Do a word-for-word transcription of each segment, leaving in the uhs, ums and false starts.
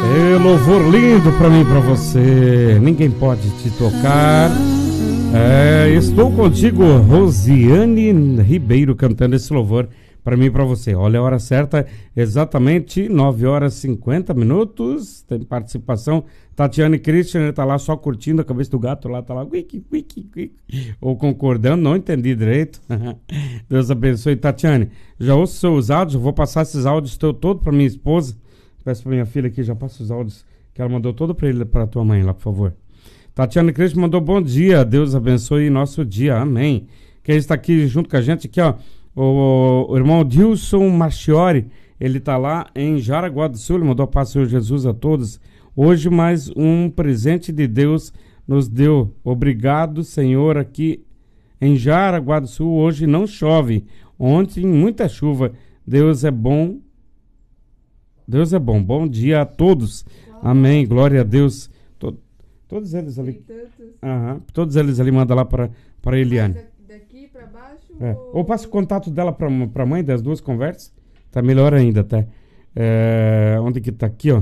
É louvor lindo pra mim e pra você. Ninguém pode te tocar. É, estou contigo, Rosiane Ribeiro, cantando esse louvor pra mim e pra você. Olha a hora certa, exatamente nove horas e cinquenta minutos. Tem participação. Tatiane Christian tá lá só curtindo, a cabeça do gato lá tá lá, wiki, wiki, wiki, ou concordando, não entendi direito. Deus abençoe, Tatiane. Já ouço seus áudios, eu vou passar esses áudios todos pra minha esposa. Peço pra minha filha aqui, já passa os áudios que ela mandou todo pra ele, pra tua mãe lá, por favor. Tatiana Cristo mandou bom dia, Deus abençoe nosso dia, amém. Quem está aqui junto com a gente aqui, ó, o, o irmão Dilson Marchiori, ele tá lá em Jaraguá do Sul, ele mandou a paz do Senhor Jesus a todos. Hoje mais um presente de Deus nos deu. Obrigado, Senhor, aqui em Jaraguá do Sul, hoje não chove, ontem muita chuva. Deus é bom. Deus é bom. Bom dia a todos. Amém. Glória a Deus. To- todos eles ali. Aham. Todos eles ali, manda lá para para Eliane. Daqui para baixo? É. Ou... ou passa o contato dela para para mãe, das duas conversas. Tá melhor ainda, tá? É, onde que tá aqui, ó?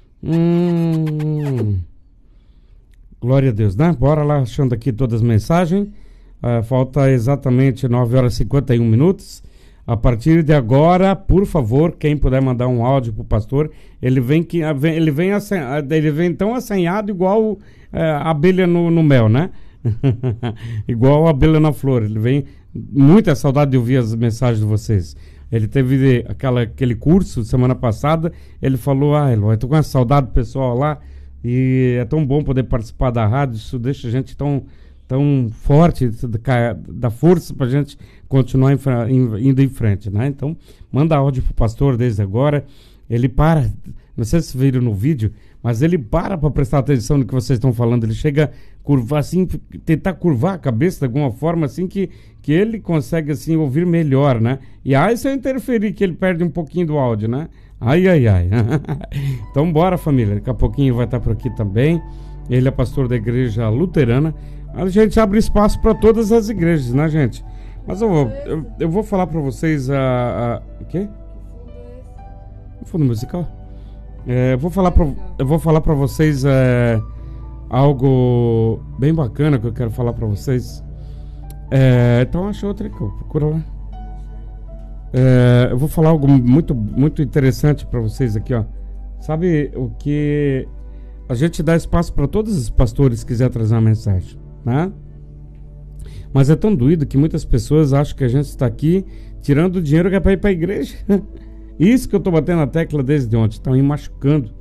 Hum. Glória a Deus, né? Bora lá achando aqui todas as mensagens. Uh, falta exatamente nove horas e cinquenta e um minutos. A partir de agora, por favor, quem puder mandar um áudio pro pastor, ele vem que ele vem assanhado, ele vem tão assanhado igual é, a abelha no, no mel, né? Igual a abelha na flor. Ele vem muita saudade de ouvir as mensagens de vocês. Ele teve aquela, aquele curso semana passada, ele falou, ah, Eloy, tô com uma saudade do pessoal lá e é tão bom poder participar da rádio, isso deixa a gente tão tão forte, dá força pra gente continuar indo em frente, né? Então, manda áudio pro pastor desde agora. Ele para, não sei se viram no vídeo, mas ele para para prestar atenção no que vocês estão falando. Ele chega a curvar assim, tentar curvar a cabeça de alguma forma assim que, que ele consegue assim ouvir melhor, né? E aí se eu interferir que ele perde um pouquinho do áudio, né? Ai, ai, ai. Então, bora, família. Daqui a pouquinho vai estar por aqui também. Ele é pastor da igreja luterana. A gente abre espaço para todas as igrejas, né, gente? Mas eu vou, eu, eu vou falar para vocês a, a... O quê? O fundo musical? É, eu vou falar para eu vou falar para vocês é, algo bem bacana que eu quero falar para vocês. É, então acha outra que eu procuro lá. É, eu vou falar algo muito muito interessante para vocês aqui, ó. Sabe o que a gente dá espaço para todos os pastores que quiser trazer uma mensagem, né? Mas é tão doído que muitas pessoas acham que a gente está aqui tirando o dinheiro que é para ir para a igreja. Isso que eu estou batendo na tecla desde ontem, está me machucando.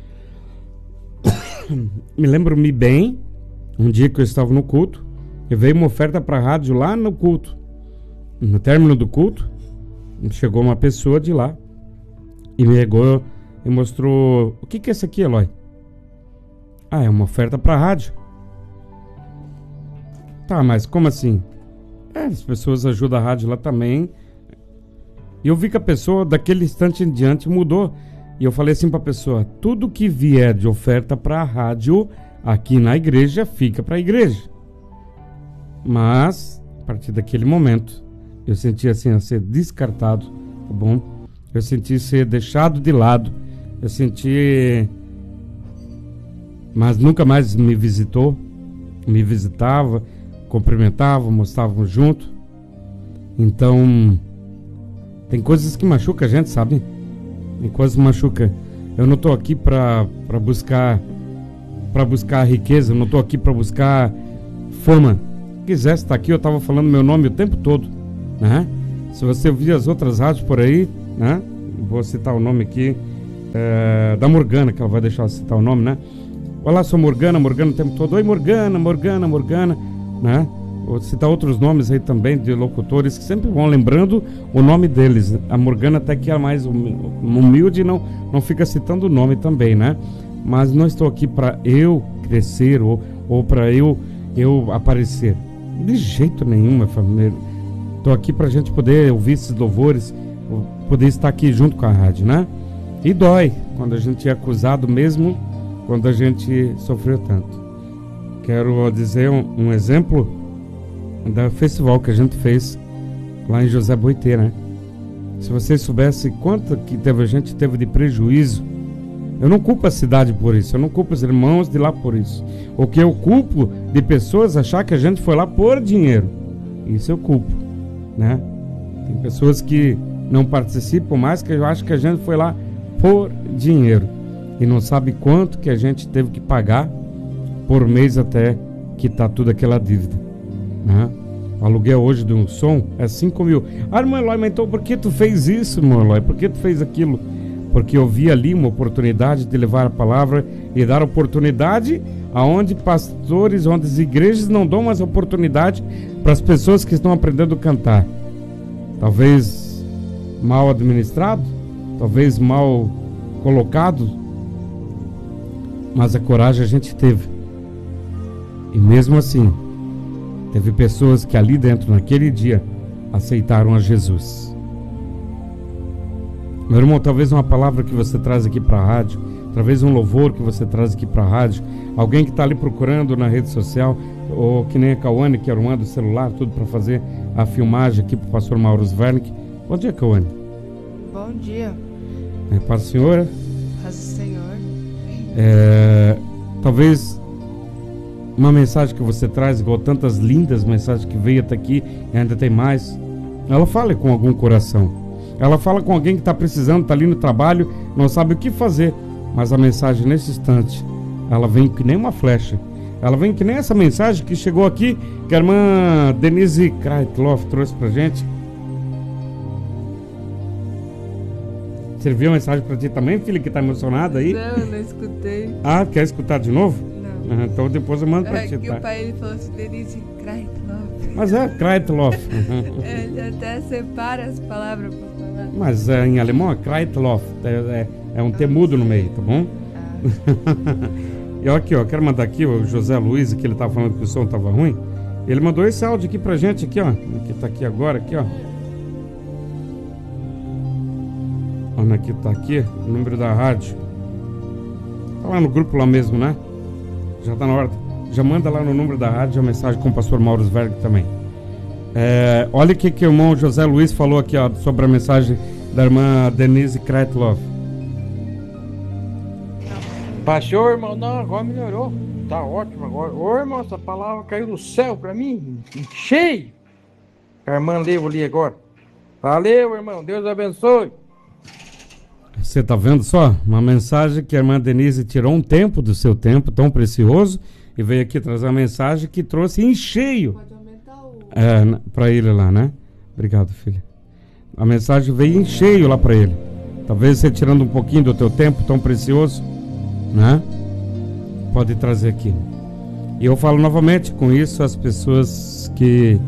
Me lembro-me bem, um dia que eu estava no culto, e veio uma oferta para a rádio lá no culto. No término do culto, chegou uma pessoa de lá e me pegou e mostrou: o que que é isso aqui, Eloy? Ah, é uma oferta para a rádio. Tá, mas como assim? É, as pessoas ajudam a rádio lá também. E eu vi que a pessoa, daquele instante em diante, mudou. E eu falei assim pra pessoa: tudo que vier de oferta pra rádio aqui na igreja, fica pra igreja. Mas, a partir daquele momento, eu senti assim, a ser descartado, tá bom? Eu senti ser deixado de lado. Eu senti... Mas nunca mais me visitou, me visitava, cumprimentava, mostrávamos junto. Então, tem coisas que machucam a gente, sabe? Tem coisas que machucam. Eu não tô aqui pra, pra buscar pra buscar riqueza, eu não tô aqui pra buscar fama. Se quisesse estar aqui, eu tava falando meu nome o tempo todo, né? Se você ouvir as outras rádios por aí, né? Vou citar o nome aqui, é, da Morgana, que ela vai deixar eu citar o nome, né? Olá, sou Morgana, Morgana o tempo todo. Oi, Morgana, Morgana, Morgana, né? Vou citar outros nomes aí também de locutores que sempre vão lembrando o nome deles. A Morgana até que é mais humilde e não, não fica citando o nome também, né? Mas não estou aqui para eu crescer ou, ou para eu, eu aparecer. De jeito nenhum, minha família. Estou aqui para a gente poder ouvir esses louvores, poder estar aqui junto com a rádio, né? E dói quando a gente é acusado mesmo, quando a gente sofreu tanto. Quero dizer um, um exemplo da festival que a gente fez lá em José Boitê, né? Se vocês soubessem quanto que teve, a gente teve de prejuízo Eu não culpo a cidade por isso, eu não culpo os irmãos de lá por isso. O que eu culpo de pessoas achar que a gente foi lá por dinheiro. Isso eu culpo, né? Tem pessoas que não participam mais, que eu acho que a gente foi lá por dinheiro e não sabe quanto que a gente teve que pagar por mês até quitar toda aquela dívida, né? O aluguel hoje de um som é cinco mil. Ah, irmão Eloy, mas então por que tu fez isso, irmão Eloy? Por que tu fez aquilo? Porque eu vi ali uma oportunidade de levar a palavra e dar oportunidade aonde pastores, onde as igrejas não dão mais oportunidade para as pessoas que estão aprendendo a cantar. Talvez mal administrado, talvez mal colocado, mas a coragem a gente teve. E mesmo assim, teve pessoas que ali dentro, naquele dia, aceitaram a Jesus. Meu irmão, talvez uma palavra que você traz aqui para a rádio, talvez um louvor que você traz aqui para a rádio, alguém que está ali procurando na rede social, ou que nem a Cauane, que arrumando o celular, tudo para fazer a filmagem aqui para o pastor Mauro Svernick. Bom dia, Cauane. Bom dia. É, paz do Senhor. Paz do Senhor. É, talvez uma mensagem que você traz, igual tantas lindas mensagens que veio até aqui, e ainda tem mais, ela fala com algum coração. Ela fala com alguém que está precisando, está ali no trabalho, não sabe o que fazer. Mas a mensagem nesse instante, ela vem que nem uma flecha. Ela vem que nem essa mensagem que chegou aqui, que a irmã Denise Kreitloff trouxe pra gente. Serviu a mensagem pra ti também, filha, que tá emocionada aí? Não, não escutei. Ah, quer escutar de novo? Não. Ah, então depois eu mando pra É ti, que tá? o pai ele falou assim, Denise Kreitloff. Mas é Kreitloff. Ele até separa as palavras pra falar. Mas é, em alemão é Kreitloff. É, é, é um T mudo no meio, tá bom? Ah. E ó, aqui, ó, quero mandar aqui o José Luiz, que ele tava falando que o som tava ruim. Ele mandou esse áudio aqui pra gente, aqui, ó. Que tá aqui agora, aqui, ó. Olha aqui, tá aqui, o número da rádio. Tá lá no grupo lá mesmo, né? Já tá na hora. Já manda lá no número da rádio a mensagem com o pastor Mauro Sverg também. É, olha o que, que o irmão José Luiz falou aqui, ó, sobre a mensagem da irmã Denise Kreitloff. Pastor, irmão, não, agora melhorou. Tá ótimo agora. Ô, irmão, essa palavra caiu do céu pra mim, cheio. A irmã leu ali agora. Valeu, irmão, Deus abençoe. Você tá vendo só? Uma mensagem que a irmã Denise tirou um tempo do seu tempo tão precioso e veio aqui trazer uma mensagem que trouxe em cheio. Pode aumentar o... É, pra ele lá, né? Obrigado, filha. A mensagem veio em cheio lá pra ele. Talvez você tirando um pouquinho do teu tempo tão precioso, né? Pode trazer aqui. E eu falo novamente com isso as pessoas que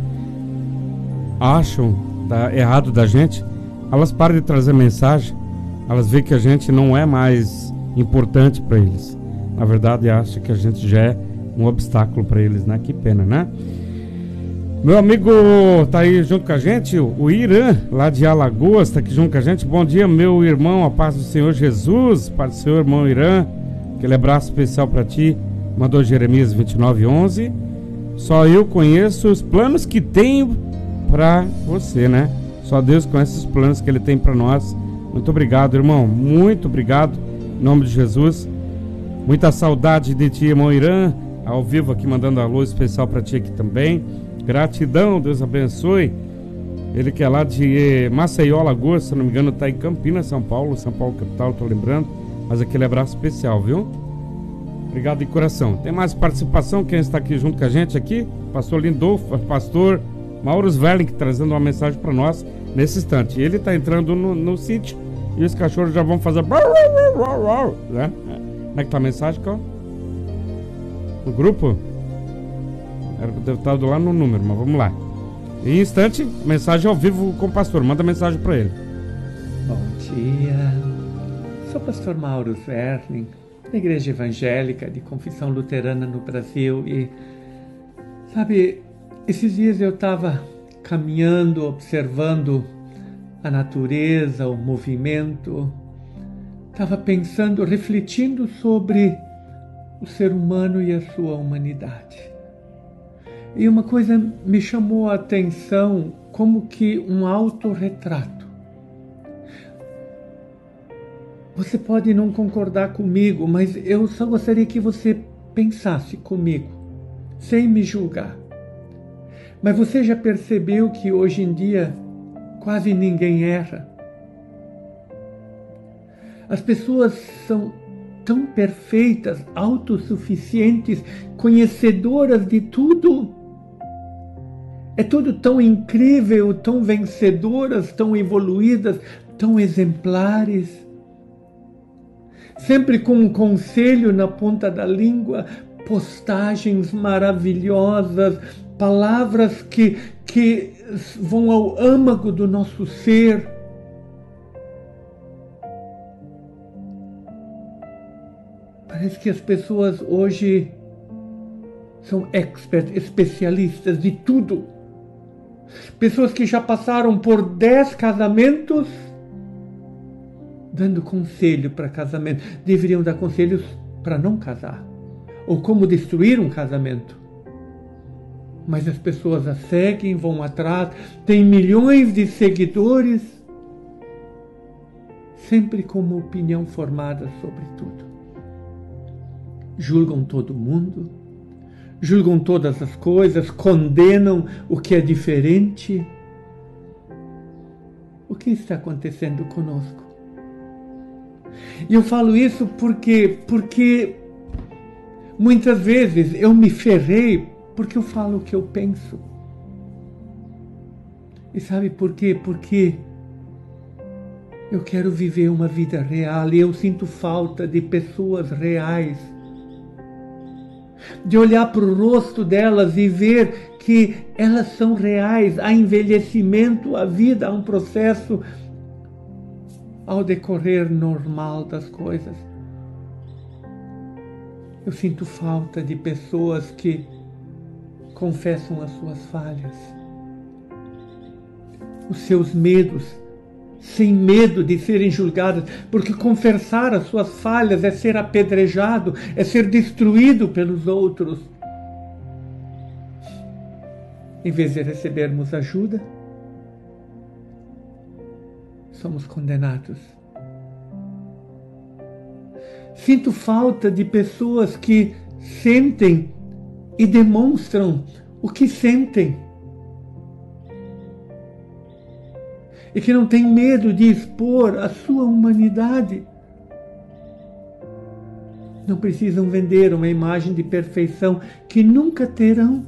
acham da, errado da gente, elas param de trazer mensagem, elas veem que a gente não é mais importante para eles. Na verdade, acham que a gente já é um obstáculo para eles, né? Que pena, né? Meu amigo tá aí junto com a gente, o Irã, lá de Alagoas, tá aqui junto com a gente. Bom dia, meu irmão, a paz do Senhor Jesus, paz do Senhor, irmão Irã. Aquele abraço especial para ti. Mandou Jeremias vinte e nove, onze. Só eu conheço os planos que tenho para você, né? Só Deus conhece os planos que Ele tem para nós. Muito obrigado, irmão. Muito obrigado. Em nome de Jesus. Muita saudade de ti, irmão Irã. Ao vivo aqui, mandando a luz especial para ti aqui também. Gratidão, Deus abençoe. Ele que é lá de Maceió, Alagoas, se não me engano, está em Campinas, São Paulo. São Paulo capital, tô lembrando. Mas aquele abraço especial, viu? Obrigado de coração. Tem mais participação? Quem está aqui junto com a gente aqui? Pastor Lindolfo, pastor Mauro Sverling, trazendo uma mensagem para nós nesse instante. Ele está entrando no, no sítio e os cachorros já vão fazer... Né? Como é que tá a mensagem, Cal? No grupo? Era para ter estado lá no número, mas vamos lá. Em instante, mensagem ao vivo com o pastor. Manda mensagem para ele. Bom dia. Sou o pastor Mauro Sverling, da Igreja Evangélica de Confissão Luterana no Brasil. E, sabe, esses dias eu estava caminhando, observando a natureza, o movimento. Estava pensando, refletindo sobre o ser humano e a sua humanidade. E uma coisa me chamou a atenção, como que um autorretrato. Você pode não concordar comigo, mas eu só gostaria que você pensasse comigo, sem me julgar. Mas você já percebeu que hoje em dia quase ninguém erra? As pessoas são tão perfeitas, autossuficientes, conhecedoras de tudo. É tudo tão incrível, tão vencedoras, tão evoluídas, tão exemplares. Sempre com um conselho na ponta da língua, postagens maravilhosas, palavras que, que vão ao âmago do nosso ser. Parece que as pessoas hoje são experts, especialistas de tudo. Pessoas que já passaram por dez casamentos, dando conselho para casamento. Deveriam dar conselhos para não casar, ou como destruir um casamento. Mas as pessoas a seguem, vão atrás, têm milhões de seguidores, sempre com uma opinião formada sobre tudo. Julgam todo mundo, julgam todas as coisas, condenam o que é diferente. O que está acontecendo conosco? E eu falo isso porque, porque muitas vezes eu me ferrei porque eu falo o que eu penso. E sabe por quê? Porque eu quero viver uma vida real e eu sinto falta de pessoas reais. De olhar para o rosto delas e ver que elas são reais. Há envelhecimento, há vida, há um processo ao decorrer normal das coisas. Eu sinto falta de pessoas que confessam as suas falhas, os seus medos, sem medo de serem julgadas, porque confessar as suas falhas é ser apedrejado, é ser destruído pelos outros. Em vez de recebermos ajuda, somos condenados. Sinto falta de pessoas que sentem e demonstram o que sentem. E que não têm medo de expor a sua humanidade. Não precisam vender uma imagem de perfeição que nunca terão.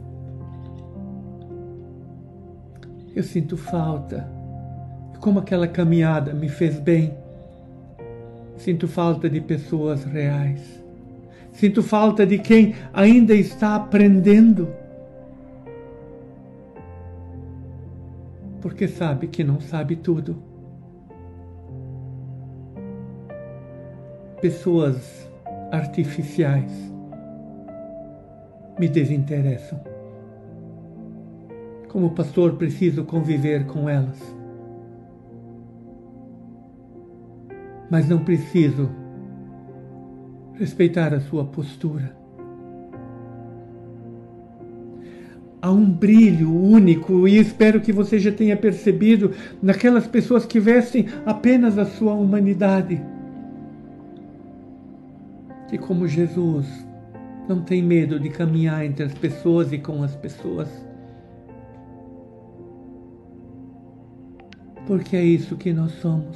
Eu sinto falta. Como aquela caminhada me fez bem. Sinto falta de pessoas reais. Sinto falta de quem ainda está aprendendo. Porque sabe que não sabe tudo. Pessoas artificiais me desinteressam. Como pastor, preciso conviver com elas. Mas não preciso respeitar a sua postura. Há um brilho único, e espero que você já tenha percebido, naquelas pessoas que vestem apenas a sua humanidade. Que como Jesus não tem medo de caminhar entre as pessoas e com as pessoas. Porque é isso que nós somos.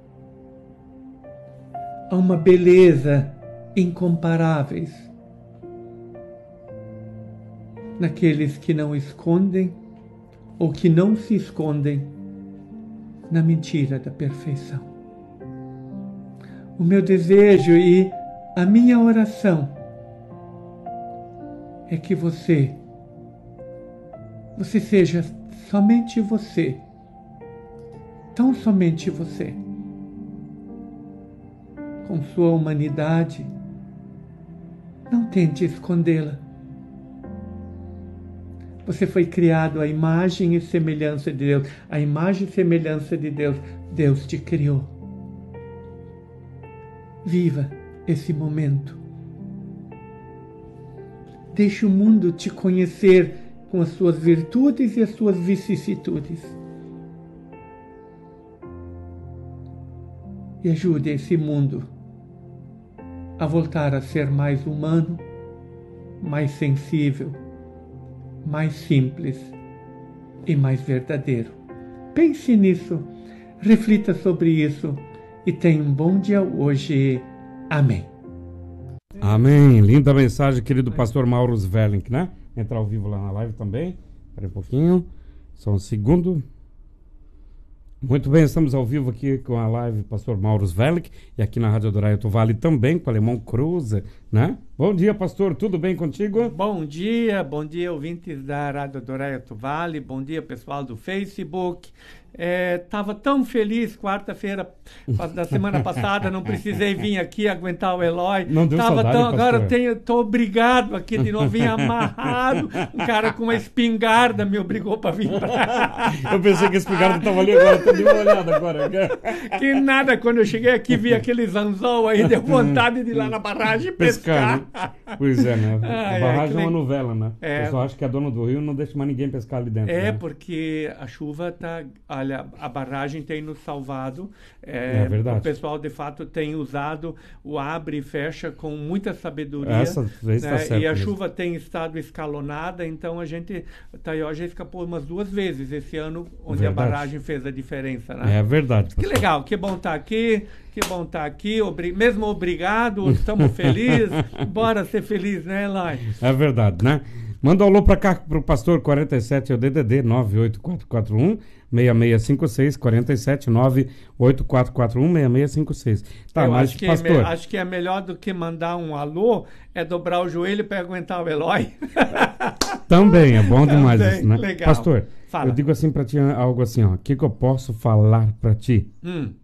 Há uma beleza incomparáveis naqueles que não escondem ou que não se escondem na mentira da perfeição. O meu desejo e a minha oração é que você, você seja somente você, tão somente você, com sua humanidade. Não tente escondê-la. Você foi criado à imagem e semelhança de Deus. A imagem e semelhança de Deus, Deus te criou. Viva esse momento. Deixe o mundo te conhecer com as suas virtudes e as suas vicissitudes. e ajude esse mundo a voltar a ser mais humano, mais sensível, mais simples e mais verdadeiro. Pense nisso, reflita sobre isso e tenha um bom dia hoje. Amém. Amém. Linda mensagem, querido pastor Mauro Svelling, né? Entrar ao vivo lá na live também. Espera um pouquinho. Só um segundo. Muito bem, estamos ao vivo aqui com a live Pastor Mauro Svelling e aqui na Rádio Adoraito Vale também com o Alemão Cruze, né? Bom dia, pastor, tudo bem contigo? Bom dia, bom dia, ouvintes da Rádio Adoraito Vale, bom dia, pessoal do Facebook. Estava é, tão feliz quarta-feira da semana passada, não precisei vir aqui aguentar o Eloy. Não deu tava saudade, tão, agora pastor? eu estou obrigado aqui de novo, vim amarrado. Um cara com uma espingarda me obrigou para vir pra... Eu pensei que a espingarda estava ali agora, estou de uma olhada agora. Que nada, quando eu cheguei aqui, vi aquele anzol aí, deu vontade de ir lá na barragem pescar. pescar né? Pois é, né? Ai, a barragem ai, é uma novela, né? É. O pessoal acha que é dono do rio não deixa mais ninguém pescar ali dentro. É, né? porque a chuva está... Olha, a barragem tem nos salvado. É, é verdade. O pessoal, de fato, tem usado o abre e fecha com muita sabedoria. Essa vez né? está certo. E a mesmo. chuva tem estado escalonada, então a gente... Taió já escapou umas duas vezes esse ano, onde Verdade. a barragem fez a diferença, né? É verdade. Que legal, que bom estar aqui, que bom estar aqui. Obri... Mesmo obrigado, estamos felizes. Bora ser feliz, né, Eloy? É verdade, né? Manda um alô pra cá pro pastor quarenta e sete, é o D D D nove oito quatro quatro um, seis seis cinco seis, quarenta e sete, nove oito quatro quatro um, seis seis cinco seis. Tá, Eu mas acho que, pastor... é me... acho que é melhor do que mandar um alô, é dobrar o joelho para aguentar o Eloy. Também, é bom demais Também, isso, né? legal. Pastor, Fala. eu digo assim pra ti, algo assim, ó, o que que eu posso falar pra ti? Hum.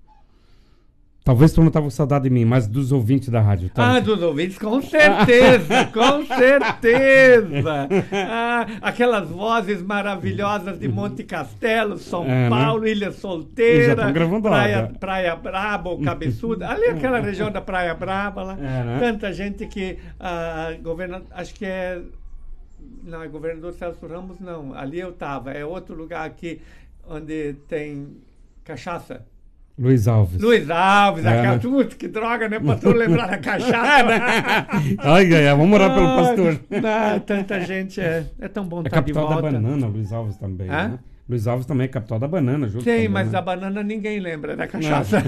Talvez tu não tava com saudade de mim, mas dos ouvintes da rádio. Tá? Ah, dos ouvintes, com certeza, com certeza. Ah, aquelas vozes maravilhosas de Monte Castelo, São É, Paulo, né? Ilha E já Solteira, tão gravando Praia, lá, já. Praia Braba ou Cabeçuda, ali aquela região da Praia Braba lá. É, né? Tanta gente que, ah, governa, acho que é, não, é governador Celso Ramos, não, ali eu tava, é outro lugar aqui onde tem cachaça. Luiz Alves. Luiz Alves, É, aquela... né? Putz, que droga, né? Pastor lembrar da cachaça. Ai, ai, ai, vamos orar pelo Ai, pastor. Não, tanta gente, é, é tão bom É estar de capital da volta. banana, Luiz Alves também, Hã? né? Luiz Alves também é capital da banana, junto Sim, também, mas né? da banana ninguém lembra da cachaça.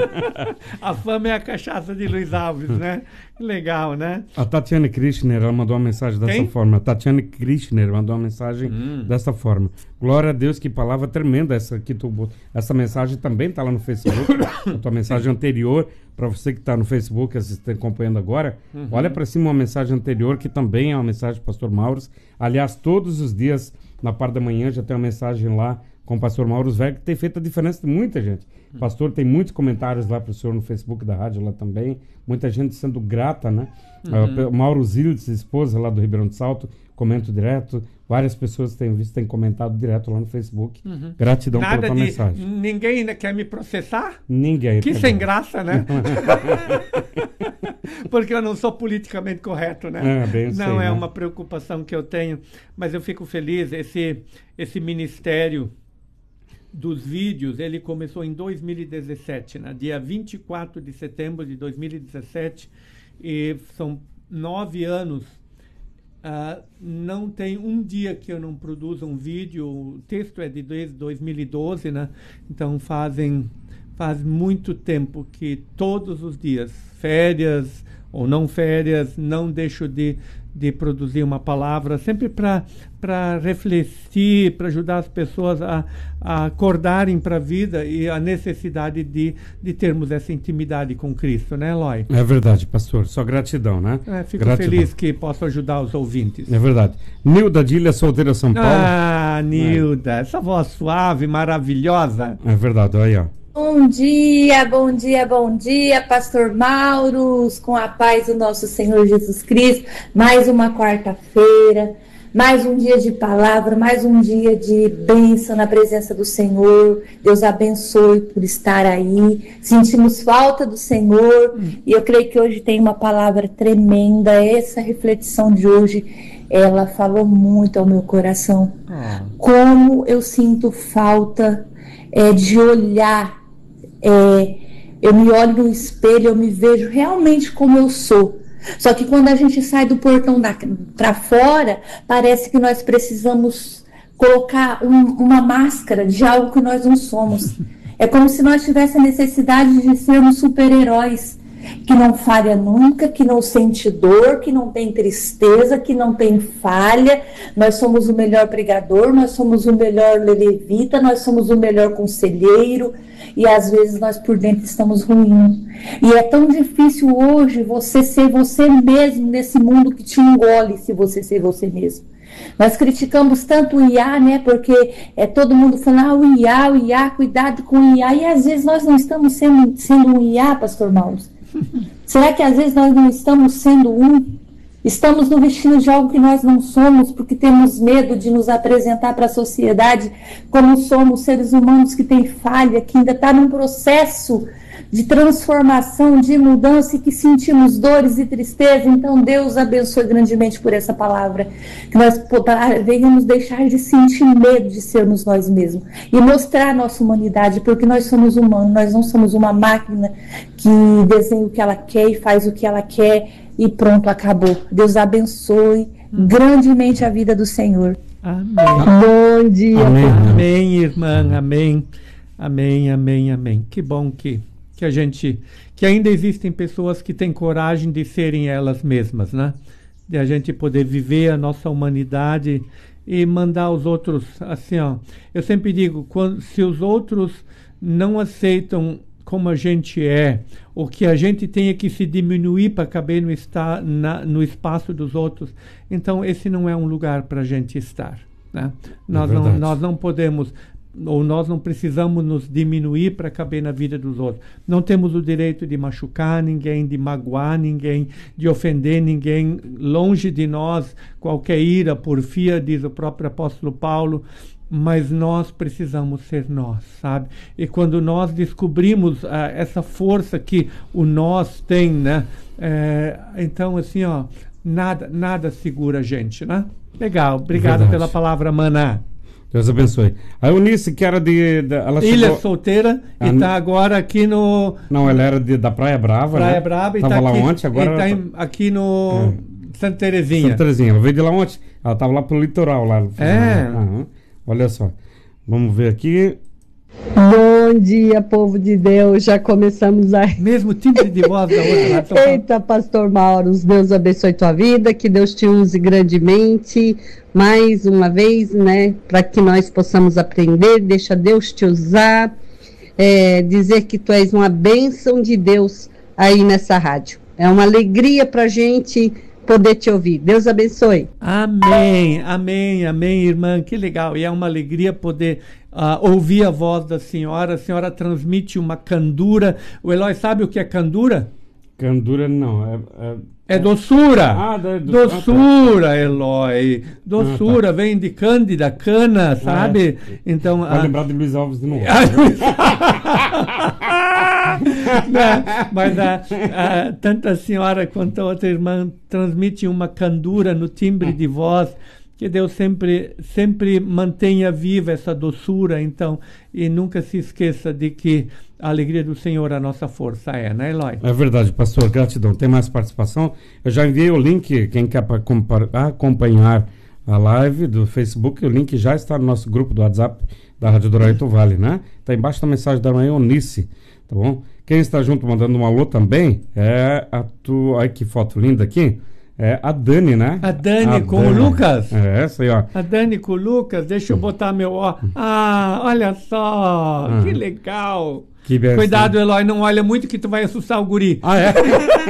A fama é a cachaça de Luiz Alves, né? Legal, né? A Tatiane Krishner, ela mandou uma mensagem dessa Quem? forma. A Tatiane Krishner mandou uma mensagem Hum. dessa forma. Glória a Deus, que palavra tremenda essa que tu botou. Essa mensagem também está lá no Facebook. A tua mensagem anterior, para você que está no Facebook, está acompanhando agora, Uhum. olha para cima uma mensagem anterior, que também é uma mensagem do pastor Mauro. Aliás, todos os dias, na parte da manhã, já tem uma mensagem lá com o pastor Mauro Svelling, que tem feito a diferença de muita gente. O pastor tem muitos comentários lá para o senhor no Facebook da rádio lá também. Muita gente sendo grata, né? Uhum. Uh, Mauro Zildes, esposa lá do Ribeirão do Salto, comenta direto. Várias pessoas têm visto, têm comentado direto lá no Facebook. Uhum. Gratidão Nada pela tua de... mensagem. Ninguém ainda quer me processar? Ninguém. Que tá sem bom. graça, né? Porque eu não sou politicamente correto, né? É, bem não sei, é né? uma preocupação que eu tenho, mas eu fico feliz. Esse, esse ministério dos vídeos, ele começou em dois mil e dezessete, né? Dia vinte e quatro de setembro de dois mil e dezessete, e são nove anos. Uh, não tem um dia que eu não produza um vídeo. O texto é de desde dois mil e doze, né? Então fazem faz muito tempo que todos os dias, férias ou não férias, não deixo de, de produzir uma palavra, sempre para para refletir, para ajudar as pessoas a, a acordarem para a vida e a necessidade de, de termos essa intimidade com Cristo, né, Eloy? É verdade, pastor. Só gratidão, né? É, fico Gratidão. feliz que posso ajudar os ouvintes. É verdade. Nilda Dília, solteira São Paulo. Ah, Nilda, essa voz suave, maravilhosa. É verdade, olha aí, ó. Bom dia, bom dia, bom dia, Pastor Mauros, com a paz do nosso Senhor Jesus Cristo. Mais uma quarta-feira, mais um dia de palavra, mais um dia de bênção na presença do Senhor. Deus abençoe por estar aí. Sentimos falta do Senhor e eu creio que hoje tem uma palavra tremenda. Essa reflexão de hoje, ela falou muito ao meu coração. Ah. Como eu sinto falta é, de olhar É, Eu me olho no espelho, eu me vejo realmente como eu sou. Só que quando a gente sai do portão para fora, parece que nós precisamos colocar um, uma máscara de algo que nós não somos. É como se nós tivéssemos a necessidade de sermos super-heróis, que não falha nunca, que não sente dor, que não tem tristeza, que não tem falha. Nós somos o melhor pregador, nós somos o melhor levita, nós somos o melhor conselheiro, e às vezes nós por dentro estamos ruins. E é tão difícil hoje você ser você mesmo nesse mundo que te engole, se você ser você mesmo. Nós criticamos tanto o I A, né? Porque é todo mundo falando, ah, o I A, o I A, cuidado com o I A. E às vezes nós não estamos sendo, sendo um I A, pastor Mauro. Será que às vezes nós não estamos sendo um? Estamos no vestido de algo que nós não somos, porque temos medo de nos apresentar para a sociedade como somos seres humanos que têm falha, que ainda está num processo de transformação, de mudança e que sentimos dores e tristeza. Então Deus abençoe grandemente por essa palavra, que nós venhamos deixar de sentir medo de sermos nós mesmos e mostrar a nossa humanidade, porque nós somos humanos, nós não somos uma máquina que desenha o que ela quer e faz o que ela quer e pronto, acabou. Deus abençoe grandemente a vida do Senhor. Amém. Bom dia. Amém, amém, irmã, amém, amém, amém, amém. Que bom que que a gente, que ainda existem pessoas que têm coragem de serem elas mesmas, né? De a gente poder viver a nossa humanidade e mandar os outros, assim, ó. Eu sempre digo, quando, se os outros não aceitam como a gente é, ou que a gente tenha que se diminuir para caber no, esta, na, no espaço dos outros, então esse não é um lugar para a gente estar, né? Nós, É não, nós não podemos, ou nós não precisamos nos diminuir para caber na vida dos outros. Não temos o direito de machucar ninguém, de magoar ninguém, de ofender ninguém. Longe de nós qualquer ira, porfia, diz o próprio apóstolo Paulo, mas nós precisamos ser nós, sabe? E quando nós descobrimos uh, essa força que o nós tem, né? É, então, assim, ó, nada, nada segura a gente, né? Legal, obrigado Verdade. pela palavra, Maná. Deus abençoe. A Eunice, que era de... de ela Ilha chegou... Solteira, Ah, e está agora aqui no... Não, ela era de, da Praia Brava, Praia né? Brava. Tava e tá lá aqui, ontem, agora... E tá ela em, aqui no É. Santa Terezinha. Santa Terezinha. Ela veio de lá ontem. Ela estava lá pro litoral. Lá. É. Aham. Olha só. Vamos ver aqui. Bom dia, povo de Deus. Já começamos a... Mesmo timbre de voz da outra. Lá, tô falando. Eita, pastor Mauro, Deus abençoe tua vida, que Deus te use grandemente, mais uma vez, né, para que nós possamos aprender, deixa Deus te usar, é, dizer que tu és uma bênção de Deus aí nessa rádio. É uma alegria pra gente poder te ouvir. Deus abençoe. Amém, amém, amém, irmã. Que legal. E é uma alegria poder uh, ouvir a voz da senhora. A senhora transmite uma candura. O Eloy sabe o que é candura? Candura não. É, é... É doçura. Ah, do, do, doçura, Eloy. Doçura, ah, tá. Vem de cândida, cana, sabe? Ah, então, vai a... lembrar de Luiz Alves de novo. Não, mas a, a, tanto a senhora quanto a outra irmã transmitem uma candura no timbre de voz, que Deus sempre, sempre mantenha viva essa doçura, então, e nunca se esqueça de que a alegria do Senhor a nossa força é, né, Eloy? É verdade, pastor, gratidão. Tem mais participação? Eu já enviei o link, quem quer acompanhar a live do Facebook, o link já está no nosso grupo do WhatsApp da Rádio Douraito Vale, né? Está embaixo da mensagem da manhã, Eunice, tá bom? Quem está junto mandando um alô também é a tua... Olha que foto linda aqui. É a Dani, né? A Dani a com Dani. o Lucas? É, essa aí, ó. A Dani com o Lucas, deixa eu botar meu ó. Ah, olha só, Ah. que legal. Que benção. Cuidado, Eloy, não olha muito que tu vai assustar o guri. Ah, é?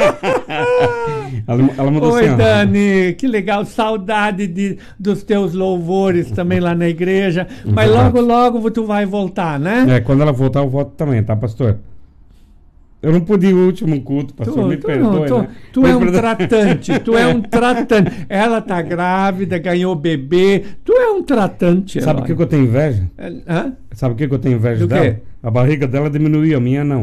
ela, ela mandou Oi, assim, ó. Dani, que legal, saudade de, dos teus louvores também lá na igreja. Mas Verdade. logo, logo tu vai voltar, né? É, quando ela voltar, eu volto também, tá, pastor? Eu não pude ir o último culto, pastor, Tu, me tu, perdoe, não, tu, né? tu Me é um perdoe. tratante, tu é um tratante. Ela tá grávida, ganhou bebê. Tu é um tratante, Sabe o Eloy. que, que eu tenho inveja? É, hã? Sabe o que, que eu tenho inveja Do dela? quê? A barriga dela diminuiu, a minha não.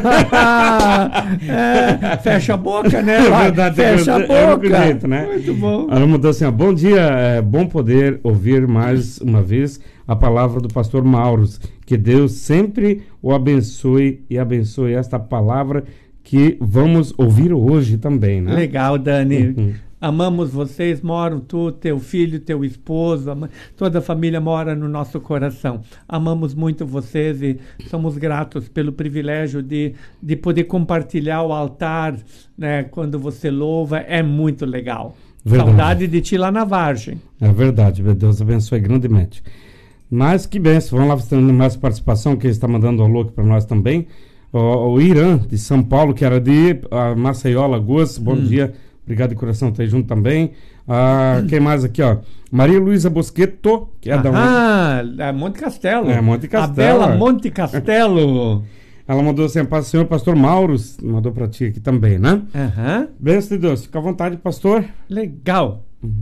É, fecha a boca, né? É verdade, fecha a boca. É o único jeito, né? Muito bom. Ela mandou assim, ó, bom dia, é bom poder ouvir mais uma vez a palavra do pastor Mauros. Que Deus sempre o abençoe e abençoe esta palavra que vamos ouvir hoje também, né? Legal, Dani. Uhum. Amamos vocês, moram tu, teu filho, teu esposo, ama- toda a família mora no nosso coração. Amamos muito vocês e somos gratos pelo privilégio de, de poder compartilhar o altar, né, quando você louva, é muito legal. Verdade. Saudade de ti lá na Vargem. É verdade, meu Deus abençoe grandemente. Mas que benção, vamos lá, tendo mais participação, que ele está mandando um alô aqui para nós também. O, o Irã, de São Paulo, que era de uh, Maceió, Alagoas, bom Hum. dia, obrigado de coração, tá aí junto também. Uh, quem mais aqui, ó? Maria Luísa Bosqueto, que é da onde? Ah, é Monte Castelo. É, Monte A Castelo. bela Monte Castelo. Ela mandou assim, paz do Senhor, pastor Mauros, mandou para ti aqui também, né? Aham. Benção de Deus, fica à vontade, pastor. Legal.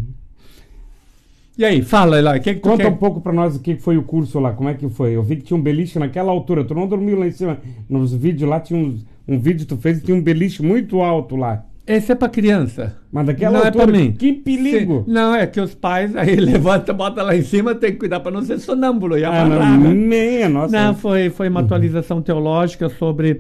E aí, fala, Eloy, o que, que tu Conta quer? um pouco pra nós o que foi o curso lá, como é que foi? Eu vi que tinha um beliche naquela altura, tu não dormiu lá em cima, nos vídeos lá tinha um, um vídeo que tu fez e tinha um beliche muito alto lá. Esse é pra criança. Mas daquela Não é altura, pra mim. que perigo! Sim. Não, é que os pais aí levanta, bota lá em cima, tem que cuidar pra não ser sonâmbulo e Ah, amarrar, não, né? nem, nossa. Não, foi, foi uma atualização teológica sobre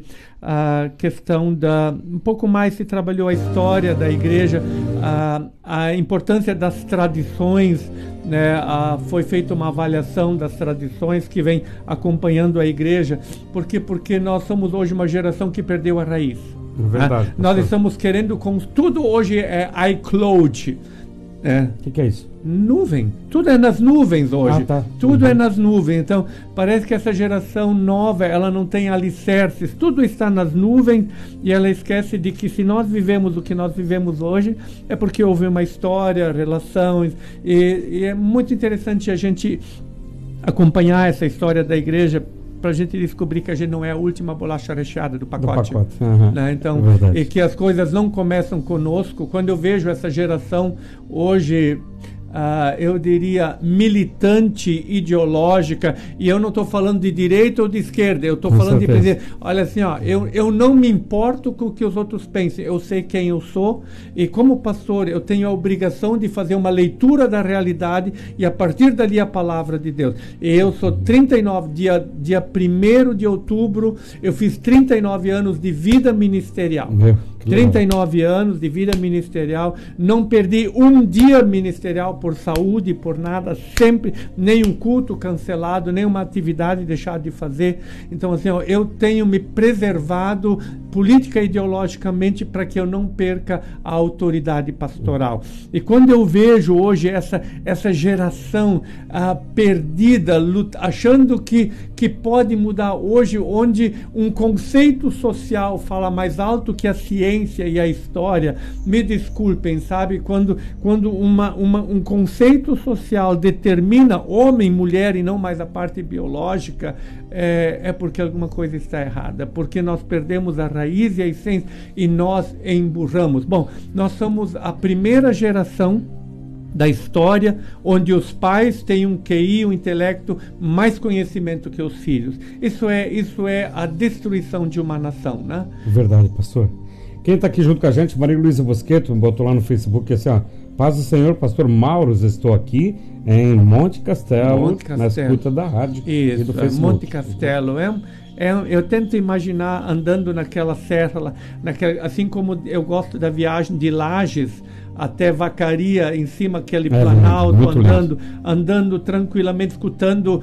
a questão da... Um pouco mais se trabalhou a história da igreja, a, a importância das tradições, né? A, foi feita uma avaliação das tradições que vem acompanhando a igreja. Por quê? Porque nós somos hoje uma geração que perdeu a raiz. É verdade. Ah, nós estamos querendo com tudo hoje é iCloud, né? O que, que é isso? Nuvem, tudo é nas nuvens hoje, Ah, tá. tudo Uhum. é nas nuvens. Então parece que essa geração nova ela não tem alicerces, tudo está nas nuvens e ela esquece de que se nós vivemos o que nós vivemos hoje é porque houve uma história, relações e, e é muito interessante a gente acompanhar essa história da igreja para a gente descobrir que a gente não é a última bolacha recheada do pacote. Do pacote. Uhum. Né? Então, É verdade. e que as coisas não começam conosco. Quando eu vejo essa geração hoje, ah, eu diria, militante, ideológica, e eu não estou falando de direita ou de esquerda, eu estou Com falando certeza. de dizer, olha assim, ó, eu, eu não me importo com o que os outros pensem, eu sei quem eu sou, e como pastor eu tenho a obrigação de fazer uma leitura da realidade e a partir dali a palavra de Deus. E eu sou trinta e nove, dia, dia primeiro de outubro, eu fiz trinta e nove anos de vida ministerial. Meu, que trinta e legal. nove anos de vida ministerial, não perdi um dia ministerial por saúde, por nada, sempre, nem um culto cancelado, nem uma atividade deixada de fazer. Então, assim, ó, eu tenho me preservado política e ideologicamente para que eu não perca a autoridade pastoral. E quando eu vejo hoje essa, essa geração ah, perdida, luta, achando que, que pode mudar hoje, onde um conceito social fala mais alto que a ciência e a história, me desculpem, sabe? Quando, quando uma, uma, um conceito social determina homem, mulher e não mais a parte biológica, é, é porque alguma coisa está errada, porque nós perdemos a raiz e a essência e nós emburramos. Bom, nós somos a primeira geração da história onde os pais têm um Q I, um intelecto, mais conhecimento que os filhos. Isso é, isso é a destruição de uma nação, né? Verdade, pastor. Quem está aqui junto com a gente, Maria Luísa Bosqueto, botou lá no Facebook assim, ó, paz do Senhor, pastor Mauros, estou aqui em Monte Castelo, Monte na Castelo. escuta da rádio e do Isso, é Facebook. Monte Castelo. É, um- é, um- eu tento imaginar andando naquela serra, lá, naquela, assim como eu gosto da viagem de Lages até Vacaria, em cima aquele É, planalto, muito andando, andando tranquilamente, escutando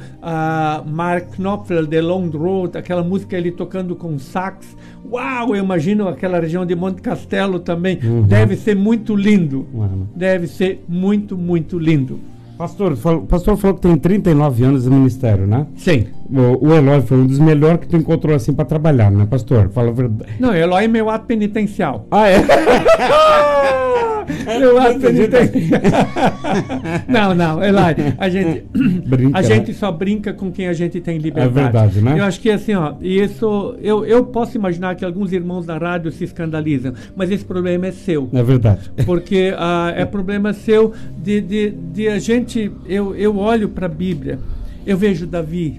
a Mark Knopfler, The Long Road, aquela música ele tocando com sax. Uau, eu imagino aquela região de Monte Castelo também. Uhum. Deve ser muito lindo. Mano. Deve ser muito, muito lindo. Pastor, fal- o pastor falou que tem trinta e nove anos de ministério, né? Sim. O, o Eloy foi um dos melhores que tu encontrou assim para trabalhar, né, pastor? Fala a verdade. Não, Eloy é meu ato penitencial. Ah, é? Meu ato penitencial. Não, não, Eloy, a gente, Brinca, a né? gente só brinca com quem a gente tem liberdade. É verdade, né? Eu acho que assim, ó, isso, eu, eu posso imaginar que alguns irmãos da rádio se escandalizam, mas esse problema é seu. É verdade. Porque ah, é problema seu de, de, de a gente, eu, eu olho para a Bíblia, eu vejo Davi,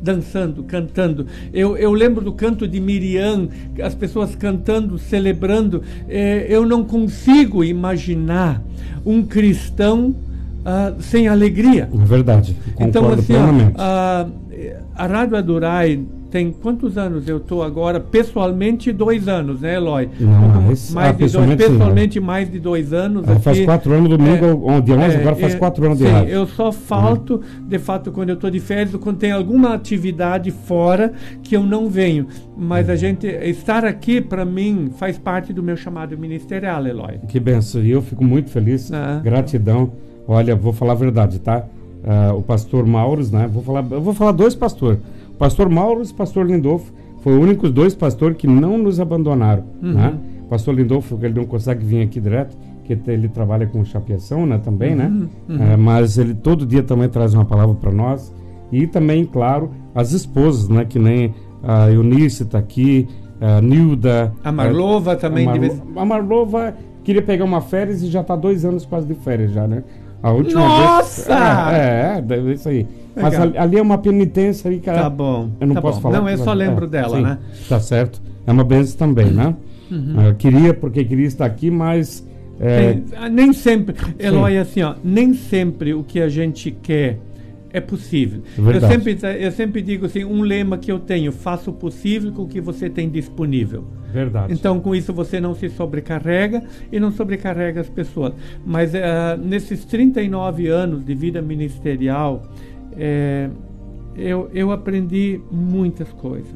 dançando, cantando. Eu, eu lembro do canto de Miriam, as pessoas cantando, celebrando. É, eu não consigo imaginar um cristão uh, sem alegria. É verdade, concordo então, assim, plenamente. Ó, uh, a Rádio Adorai tem quantos anos eu estou agora? Pessoalmente, dois anos, né, Eloy? Não, esse, mais ah, de dois, pessoalmente, pessoalmente, sim, mais de dois anos. Ah, aqui, faz quatro anos, domingo, é, dia onze, é, agora faz é, quatro anos de sim, rádio. Eu só falto, uhum. de fato, quando eu estou de férias, quando tem alguma atividade fora que eu não venho. Mas uhum. a gente, estar aqui, para mim, faz parte do meu chamado ministerial, Eloy. Que benção, e eu fico muito feliz, ah. gratidão. Olha, vou falar a verdade, tá? Uh, o pastor Mauros, né? Vou falar, eu vou falar dois pastores. O pastor Mauros e o pastor Lindolfo foram os únicos dois pastores que não nos abandonaram, uhum. né? O pastor Lindolfo, ele não consegue vir aqui direto, porque ele trabalha com chapeação, né? Também, uhum. né? Uhum. Uh, mas ele todo dia também traz uma palavra para nós. E também, claro, as esposas, né? Que nem a Eunice está aqui, a Nilda. A Marlova a, também. A, Marlo, a Marlova queria pegar uma férias e já está dois anos quase de férias já, né? A última Nossa! Vez, é, é, é isso aí. Mas ali, ali é uma penitência aí, cara. Tá bom. Eu não tá posso bom. falar. Não, eu só lembro é, dela, sim, né? Tá certo. É uma benção também, né? Uhum. Eu queria, porque queria estar aqui, mas... É... Tem, nem sempre, Eloy, assim, ó, nem sempre o que a gente quer é possível. Eu sempre, eu sempre digo assim, um lema que eu tenho: faça o possível com o que você tem disponível. Verdade. Então, com isso, você não se sobrecarrega e não sobrecarrega as pessoas. Mas uh, nesses trinta e nove anos de vida ministerial, é, eu, eu aprendi muitas coisas.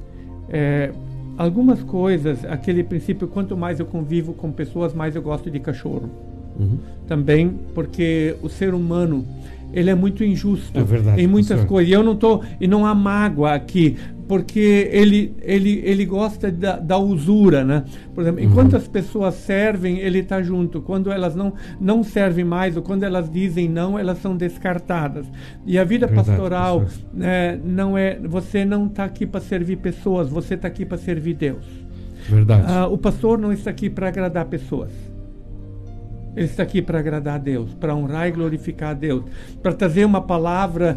É, algumas coisas, aquele princípio, quanto mais eu convivo com pessoas, mais eu gosto de cachorro. Uhum. Também porque o ser humano, ele é muito injusto, é verdade, em muitas professor. coisas. E eu não tô, e não há mágoa aqui, porque ele, ele, ele gosta da, da usura, né? Por exemplo, uhum. enquanto as pessoas servem, ele está junto. Quando elas não, não servem mais, ou quando elas dizem não, elas são descartadas. E a vida verdade, pastoral, é, não é, você não está aqui para servir pessoas, você está aqui para servir Deus. Verdade. Ah, o pastor não está aqui para agradar pessoas. Ele está aqui para agradar a Deus, para honrar e glorificar a Deus, para trazer uma palavra,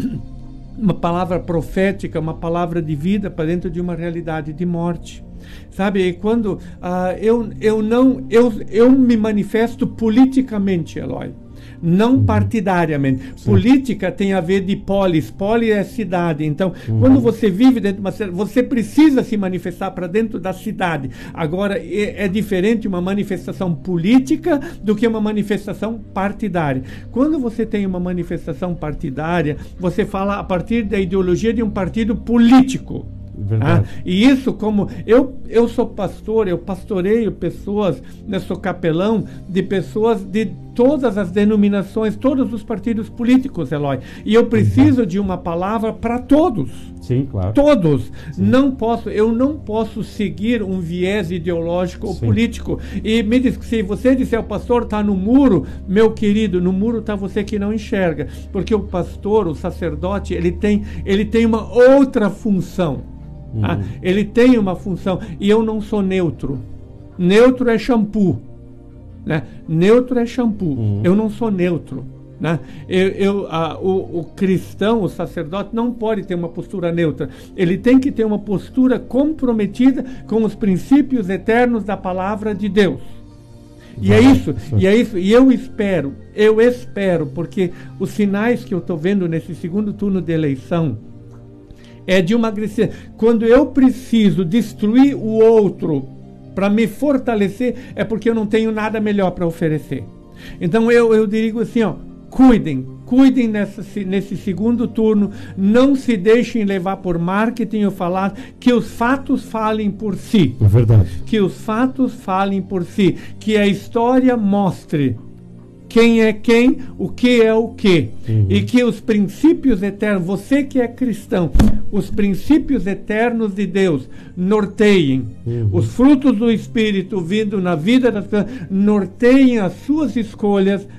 uma palavra profética, uma palavra de vida para dentro de uma realidade de morte. Sabe, e quando uh, eu, eu não, eu, eu me manifesto politicamente, Eloy, não uhum. partidariamente. Sim. Política tem a ver de polis, polis é cidade. Então, uhum. quando você vive dentro de uma cidade, você precisa se manifestar para dentro da cidade. Agora, é, é diferente uma manifestação política do que uma manifestação partidária. Quando você tem uma manifestação partidária, você fala a partir da ideologia de um partido político. Ah, e isso, como eu, eu sou pastor, eu pastoreio pessoas, né, sou capelão de pessoas de todas as denominações, todos os partidos políticos, Eloy. E eu preciso uhum. de uma palavra para todos. Sim, claro. Todos. Sim. Não posso, eu não posso seguir um viés ideológico ou Sim. político. E me diz, se você disser o pastor está no muro, meu querido, no muro está você que não enxerga. Porque o pastor, o sacerdote, ele tem, ele tem uma outra função. Uhum. Ah, ele tem uma função, e eu não sou neutro. Neutro é shampoo, né? Neutro é shampoo. Uhum. Eu não sou neutro, né? eu, eu, ah, o, o cristão, o sacerdote, não pode ter uma postura neutra. Ele tem que ter uma postura comprometida com os princípios eternos da palavra de Deus. E é isso, e é isso, e eu espero, eu espero, porque os sinais que eu estou vendo nesse segundo turno de eleição é de uma agressividade. Quando eu preciso destruir o outro para me fortalecer, é porque eu não tenho nada melhor para oferecer. Então eu, eu digo assim, ó, cuidem, cuidem nessa, nesse segundo turno, não se deixem levar por marketing ou falar, que os fatos falem por si. É verdade. Que os fatos falem por si, que a história mostre quem é quem, o que é o que. Uhum. E que os princípios eternos, você que é cristão, os princípios eternos de Deus norteiem. Uhum. Os frutos do Espírito vindo na vida das pessoas, norteiem as suas escolhas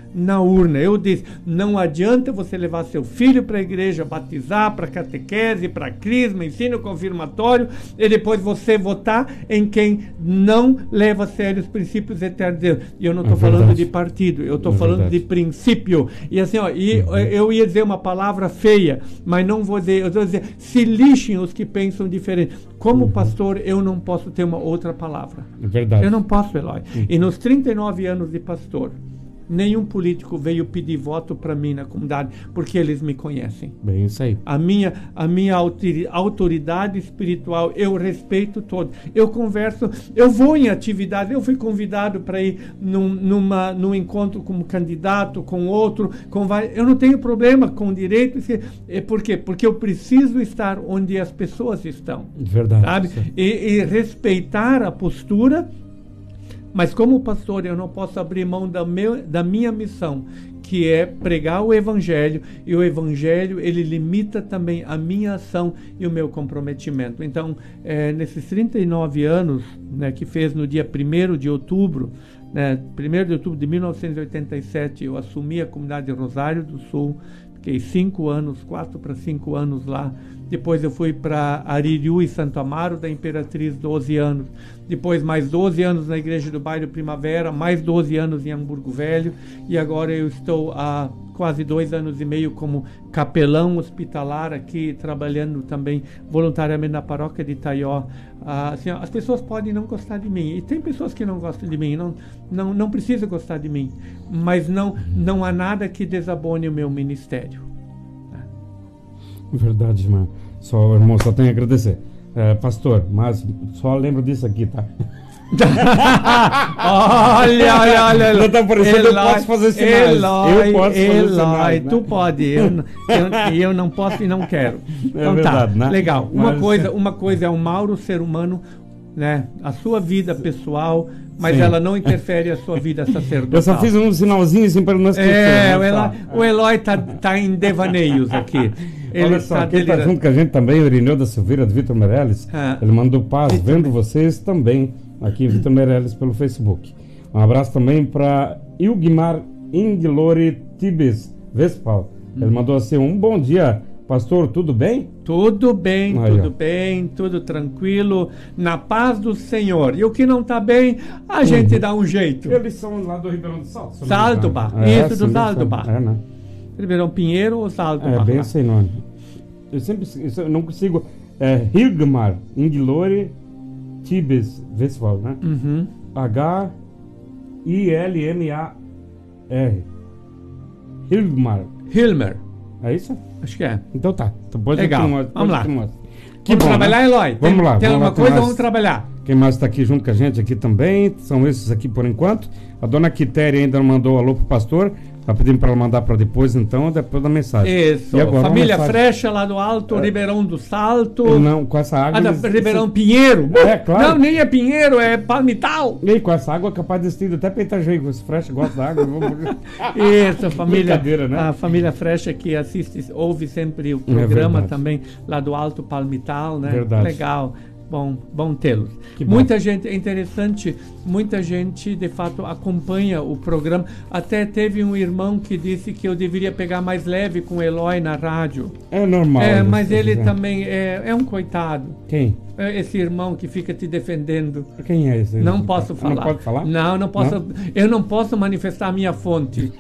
na urna. Eu disse, não adianta você levar seu filho para a igreja, batizar, para catequese, para crisma, ensino confirmatório, e depois você votar em quem não leva a sério os princípios eternos de Deus. E eu não estou é falando de partido, eu estou é falando verdade. de princípio. E assim, ó, e uhum. eu ia dizer uma palavra feia, mas não vou dizer, eu estou dizendo, se lixem os que pensam diferente. Como uhum. pastor, eu não posso ter uma outra palavra. É verdade. Eu não posso, Eloy. Uhum. E nos trinta e nove anos de pastor, nenhum político veio pedir voto para mim na comunidade, porque eles me conhecem. Bem, isso aí. A minha, a minha autoridade espiritual, eu respeito todo. Eu converso, eu vou em atividades, eu fui convidado para ir num, numa, num encontro como candidato, com outro, com vários, eu não tenho problema com direito. Por quê? Porque eu preciso estar onde as pessoas estão. Verdade. Sabe? E, e respeitar a postura. Mas como pastor, eu não posso abrir mão da, meu, da minha missão, que é pregar o Evangelho, e o Evangelho, ele limita também a minha ação e o meu comprometimento. Então, é, nesses trinta e nove anos, né, que fez no dia primeiro de outubro, né, primeiro de outubro de mil novecentos e oitenta e sete, eu assumi a comunidade de Rosário do Sul, fiquei cinco anos, quatro para cinco anos lá. Depois eu fui para Aririu e Santo Amaro da Imperatriz, doze anos. Depois mais doze anos na Igreja do Bairro Primavera, mais doze anos em Hamburgo Velho. E agora eu estou há quase dois anos e meio como capelão hospitalar aqui, trabalhando também voluntariamente na paróquia de Itaió. Ah, assim, as pessoas podem não gostar de mim, e tem pessoas que não gostam de mim, não, não, não precisa gostar de mim, mas não, não há nada que desabone o meu ministério. Verdade, irmão. Só, irmão, só tenho a agradecer. É, pastor, mas só lembro disso aqui, tá? olha, olha, olha. Não tá parecendo, eu posso fazer sinais. Eloy, eu posso Eloy, fazer sinais, né? Tu pode, eu, eu, eu não posso e não quero. Então é verdade, tá, né? Legal. Uma, mas, coisa, uma coisa é o Mauro, ser humano, né? A sua vida pessoal, mas sim, ela não interfere a sua vida sacerdotal. Eu só fiz um sinalzinho assim para não esquecer. É, o Eloy, o Eloy tá, tá em devaneios aqui. Ele Olha só, quem está junto com a gente também, o Irineu da Silveira, do Vitor Meirelles. Ah. Ele mandou paz, Vitor. Vendo vocês também aqui em Vitor Meirelles pelo Facebook. Um abraço também para Ilgmar Inglori Tibes Vespal. Hum. Ele mandou assim, um bom dia, pastor, tudo bem? Tudo bem, Aí, tudo ó. bem, tudo tranquilo, na paz do Senhor. E o que não está bem, a uhum. gente dá um jeito. Eles são lá do Ribeirão do Salto. Saldubá, é, isso do Saldubá. É, né? Ribeirão Pinheiro ou Salto? É, bem sem nome. Eu sempre eu não consigo. É Hilgmar Inglori Tibes Vespal, né? Uhum. H I L M A R. Hilgmar. Hilmer. É isso? Acho que é. Então tá. Então pode Legal. Continuar, pode vamos lá. Continuar. Que vamos bom, trabalhar, né? Eloy? Vamos tem, lá. Tem vamos alguma lá, coisa? mais, vamos trabalhar. Quem mais está aqui junto com a gente aqui também? São esses aqui por enquanto. A dona Quitéria ainda não mandou alô pro pastor. Tá pedindo para ela mandar para depois, então, depois da mensagem. Isso. E agora, família Frecha lá do Alto, é. Ribeirão do Salto. Não, com essa água. Ah, da, eles, Ribeirão esse... Pinheiro. É, claro. Não, nem é Pinheiro, é Palmital. E aí, com essa água é capaz de decidir até Peitajeio, com esse Frecha gosta da água. Isso, a família. Né? A família Frecha que assiste, ouve sempre o programa é também lá do Alto Palmital, né? Verdade. Legal. Bom, bom tê-los. Muita gente, é interessante, muita gente de fato acompanha o programa. Até teve um irmão que disse que eu deveria pegar mais leve com o Eloy na rádio. É normal. É, mas ele dizer. também é, é um coitado. Quem? É esse irmão que fica te defendendo. Quem é esse? Não posso falar. Não pode falar? Não, não posso. Não? Eu não posso manifestar a minha fonte.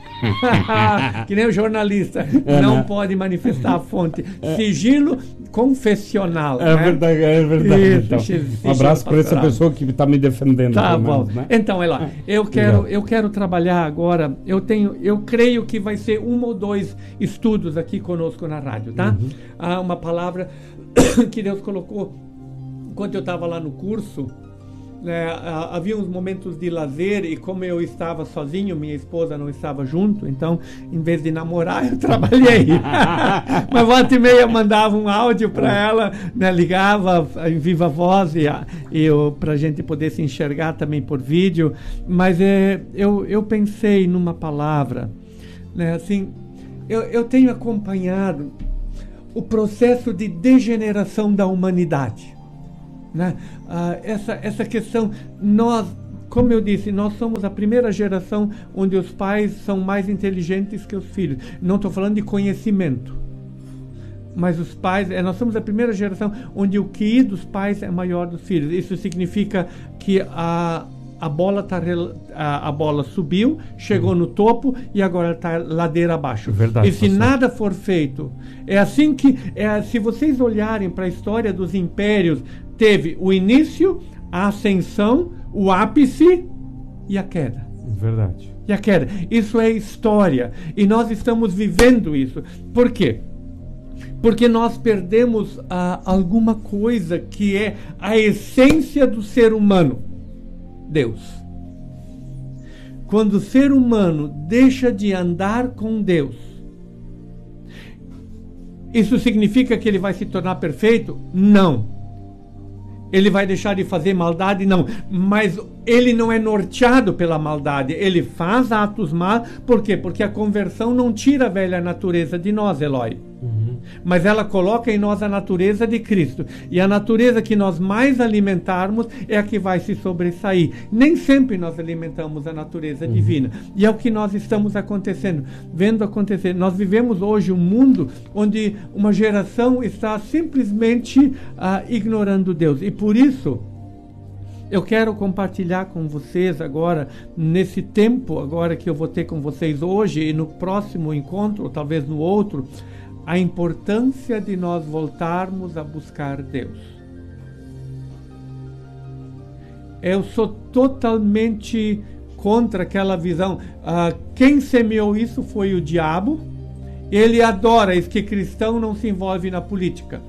Que nem o jornalista. É, não né? pode manifestar a fonte. É. Sigilo confessional. É né? verdade, é verdade. Isso, então, xixi, um abraço para essa pessoa que está me defendendo. Tá bom. Menos, né? Então, Eloy, eu quero, eu quero trabalhar agora. Eu tenho, eu creio que vai ser um ou dois estudos aqui conosco na rádio, tá? Uhum. Ah, uma palavra que Deus colocou enquanto eu estava lá no curso. Né, havia uns momentos de lazer e como eu estava sozinho, minha esposa não estava junto, então em vez de namorar eu trabalhei. Mas volta e meia mandava um áudio para ela, né, ligava em viva voz e, e para a gente poder se enxergar também por vídeo. Mas é, eu, eu pensei numa palavra, né, assim, eu, eu tenho acompanhado o processo de degeneração da humanidade. Né? Ah, essa, essa questão, nós como eu disse, nós somos a primeira geração onde os pais são mais inteligentes que os filhos. Não estou falando de conhecimento, mas os pais, nós somos a primeira geração onde o Q I dos pais é maior dos filhos. Isso significa que a, a, bola, tá, a, a bola subiu, chegou no topo e agora está ladeira abaixo. Verdade, e se pastor. nada for feito, é assim que, é, se vocês olharem para a história dos impérios, teve o início, a ascensão, o ápice e a queda. Verdade. E a queda. Isso é história. E nós estamos vivendo isso. Por quê? Porque nós perdemos ah, alguma coisa que é a essência do ser humano. Deus. Quando o ser humano deixa de andar com Deus, isso significa que ele vai se tornar perfeito? Não. Ele vai deixar de fazer maldade? Não. Mas ele não é norteado pela maldade. Ele faz atos maus. Por quê? Porque a conversão não tira a velha natureza de nós, Eloy. Uhum. Mas ela coloca em nós a natureza de Cristo. E a natureza que nós mais alimentarmos é a que vai se sobressair. Nem sempre nós alimentamos a natureza uhum. divina. E é o que nós estamos acontecendo, vendo acontecer. Nós vivemos hoje um mundo onde uma geração está simplesmente uh, ignorando Deus. E por isso, eu quero compartilhar com vocês agora, nesse tempo agora que eu vou ter com vocês hoje e no próximo encontro, ou talvez no outro, a importância de nós voltarmos a buscar Deus. Eu sou totalmente contra aquela visão. Uh, quem semeou isso foi o diabo. Ele adora isso, que cristão não se envolve na política.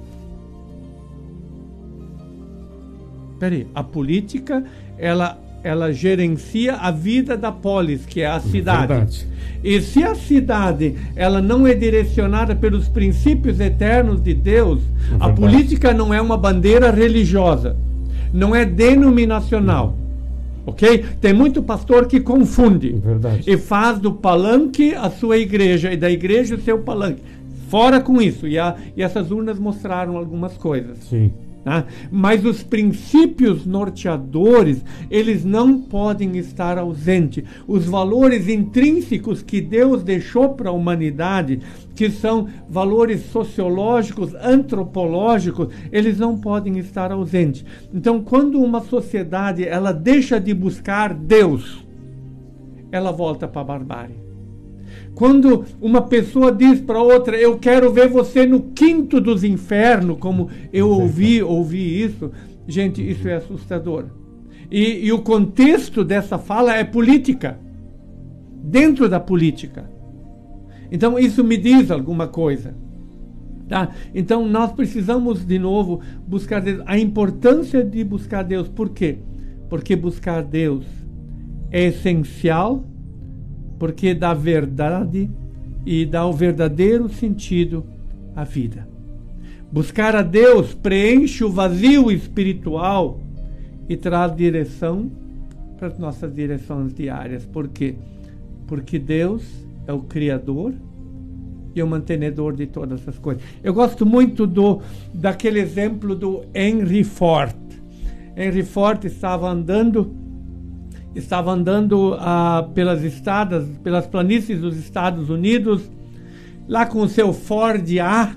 Peraí, a política, ela, ela gerencia a vida da polis, que é a cidade. Verdade. E se a cidade ela não é direcionada pelos princípios eternos de Deus, Verdade. A política não é uma bandeira religiosa, não é denominacional. Ok? Tem muito pastor que confunde Verdade. E faz do palanque a sua igreja e da igreja o seu palanque. Fora com isso. E, a, e essas urnas mostraram algumas coisas. Sim. Tá? Mas os princípios norteadores, eles não podem estar ausentes. Os valores intrínsecos que Deus deixou para a humanidade, que são valores sociológicos, antropológicos, eles não podem estar ausentes. Então, quando uma sociedade ela deixa de buscar Deus, ela volta para a barbárie. Quando uma pessoa diz para outra, eu quero ver você no quinto dos infernos, como eu ouvi, ouvi isso, gente, isso é assustador. E, e o contexto dessa fala é política, dentro da política. Então isso me diz alguma coisa. Tá? Então nós precisamos de novo buscar Deus. A importância de buscar Deus, por quê? Porque buscar Deus é essencial, porque dá verdade e dá o verdadeiro sentido à vida. Buscar a Deus preenche o vazio espiritual e traz direção para as nossas direções diárias. Por quê? Porque Deus é o Criador e o mantenedor de todas as coisas. Eu gosto muito do, daquele exemplo do Henry Ford. Henry Ford estava andando Estava andando ah, pelas estradas, pelas planícies dos Estados Unidos, lá com o seu Ford A,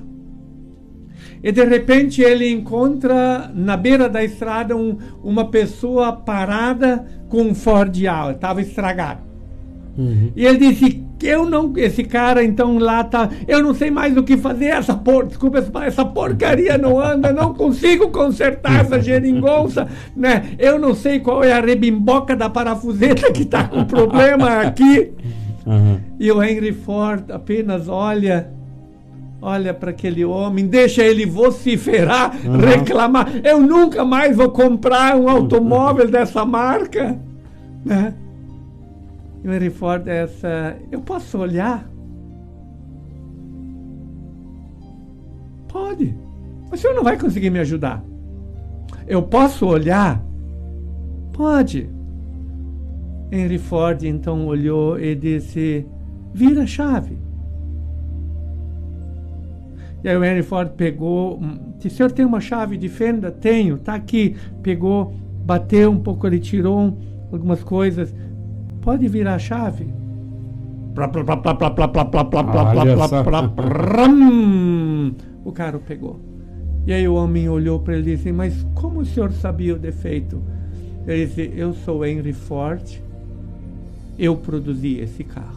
e de repente ele encontra na beira da estrada um, uma pessoa parada com um Ford A, estava estragado. Uhum. E ele disse, eu não, esse cara então lá tá, eu não sei mais o que fazer, essa por, desculpa, essa porcaria não anda, não consigo consertar essa geringonça, né? Eu não sei qual é a rebimboca da parafuseta que está com problema aqui. Uhum. E o Henry Ford apenas olha, olha para aquele homem, deixa ele vociferar, uhum. reclamar, eu nunca mais vou comprar um automóvel dessa marca, né? E o Henry Ford é essa, eu posso olhar? Pode, mas o senhor não vai conseguir me ajudar. Eu posso olhar? Pode. Henry Ford então olhou e disse, vira a chave. E aí o Henry Ford pegou, disse, o senhor tem uma chave de fenda? Tenho, tá aqui. Pegou, bateu um pouco, ele tirou um algumas coisas. Pode virar a chave? Plá, plá, plá, plá, plá, plá, plá, plá, plá, plá, plá, plá, plá, plá. O carro pegou. E aí o homem olhou para ele e disse: mas como o senhor sabia o defeito? Ele disse: eu sou Henry Ford, eu produzi esse carro,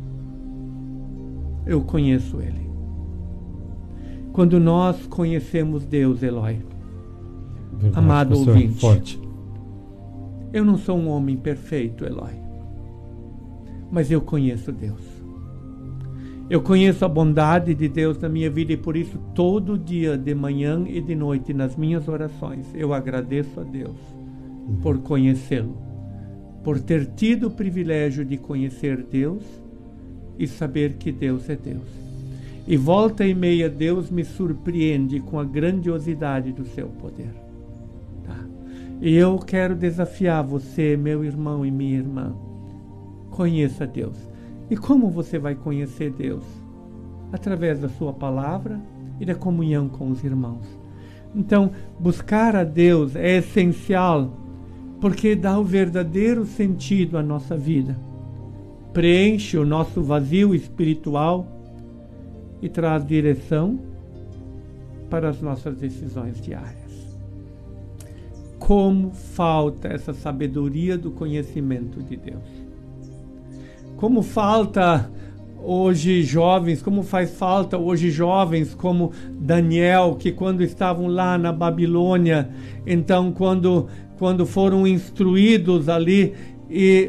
eu conheço ele. Quando nós conhecemos Deus, Eloy, verdade, amado ouvinte, forte. Eu não sou um homem perfeito, Eloy, mas eu conheço Deus. Eu conheço a bondade de Deus na minha vida e por isso todo dia, de manhã e de noite, nas minhas orações, eu agradeço a Deus uhum. por conhecê-lo, por ter tido o privilégio de conhecer Deus e saber que Deus é Deus. E volta e meia Deus me surpreende com a grandiosidade do seu poder. Tá? E eu quero desafiar você, meu irmão e minha irmã, conheça Deus. E como você vai conhecer Deus? Através da sua palavra e da comunhão com os irmãos. Então, buscar a Deus é essencial, porque dá o verdadeiro sentido à nossa vida. Preenche o nosso vazio espiritual e traz direção para as nossas decisões diárias. Como falta essa sabedoria do conhecimento de Deus. Como falta hoje jovens, como faz falta hoje jovens como Daniel, que quando estavam lá na Babilônia, então quando, quando foram instruídos ali e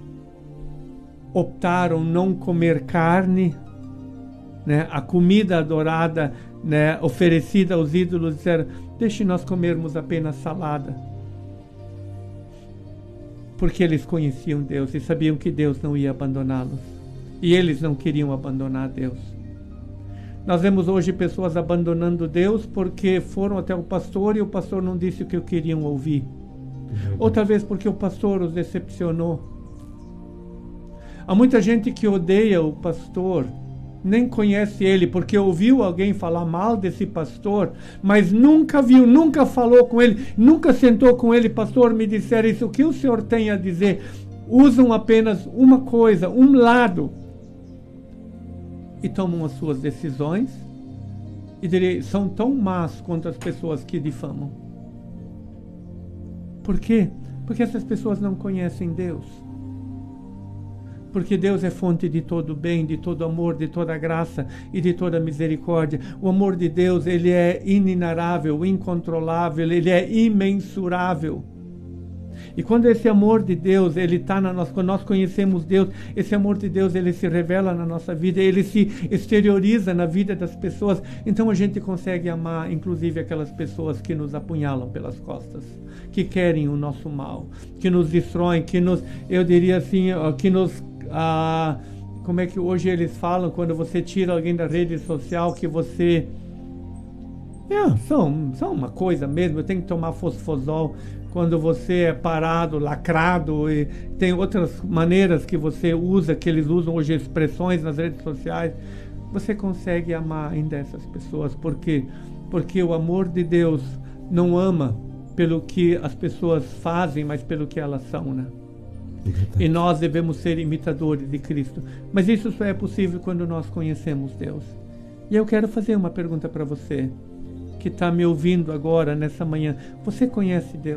optaram não comer carne, né, a comida adorada, né, oferecida aos ídolos, disseram: deixe nós comermos apenas salada. Porque eles conheciam Deus e sabiam que Deus não ia abandoná-los. E eles não queriam abandonar Deus. Nós vemos hoje pessoas abandonando Deus porque foram até o pastor e o pastor não disse o que queriam ouvir. Outra vez porque o pastor os decepcionou. Há muita gente que odeia o pastor, nem conhece ele, porque ouviu alguém falar mal desse pastor, mas nunca viu, nunca falou com ele, nunca sentou com ele. Pastor, me disseram isso, o que o senhor tem a dizer? Usam apenas uma coisa, um lado, e tomam as suas decisões, e direi, são tão más quanto as pessoas que difamam. Por quê? Porque essas pessoas não conhecem Deus. Porque Deus é fonte de todo bem, de todo amor, de toda graça e de toda misericórdia. O amor de Deus, ele é inenarrável, incontrolável, ele é imensurável. E quando esse amor de Deus, ele está na nossa, quando nós conhecemos Deus, esse amor de Deus, ele se revela na nossa vida, ele se exterioriza na vida das pessoas. Então a gente consegue amar, inclusive, aquelas pessoas que nos apunhalam pelas costas, que querem o nosso mal, que nos destroem, que nos, eu diria assim, que nos Ah, como é que hoje eles falam quando você tira alguém da rede social, que você é, são, são uma coisa mesmo, eu tenho que tomar fosfosol quando você é parado, lacrado, e tem outras maneiras que você usa, que eles usam hoje expressões nas redes sociais. Você consegue amar ainda essas pessoas, porque porque o amor de Deus não ama pelo que as pessoas fazem, mas pelo que elas são, né? E nós devemos ser imitadores de Cristo. Mas isso só é possível quando nós conhecemos Deus. E eu quero fazer uma pergunta para você, que está me ouvindo agora, nessa manhã. Você conhece Deus?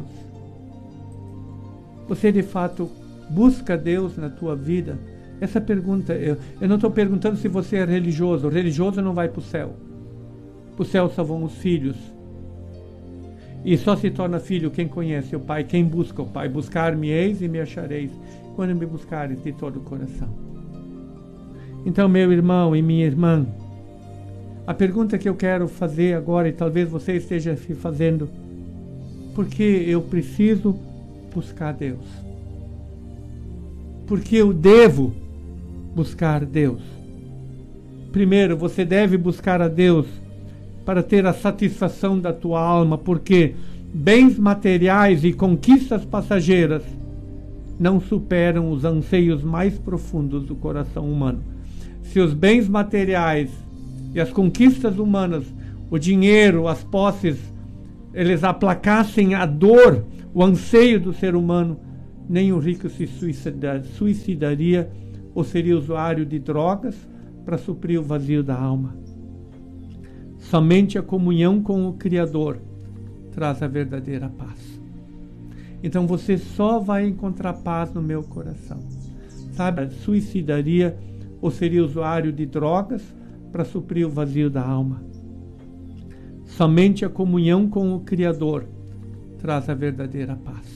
Você de fato busca Deus na tua vida? Essa pergunta, eu, eu não estou perguntando se você é religioso. O religioso não vai para o céu. Para o céu só vão os filhos. E só se torna filho quem conhece o Pai, quem busca o Pai. Buscar-me-eis e me achareis, quando me buscares de todo o coração. Então, meu irmão e minha irmã, a pergunta que eu quero fazer agora, e talvez você esteja se fazendo: por que eu preciso buscar Deus? Por que eu devo buscar Deus? Primeiro, você deve buscar a Deus para ter a satisfação da tua alma, porque bens materiais e conquistas passageiras não superam os anseios mais profundos do coração humano. Se os bens materiais e as conquistas humanas, o dinheiro, as posses, eles aplacassem a dor, o anseio do ser humano, nem o rico se suicida, suicidaria ou seria usuário de drogas para suprir o vazio da alma. Somente a comunhão com o Criador traz a verdadeira paz. Então você só vai encontrar paz no meu coração. Sabe, suicidaria ou seria usuário de drogas para suprir o vazio da alma. Somente a comunhão com o Criador traz a verdadeira paz.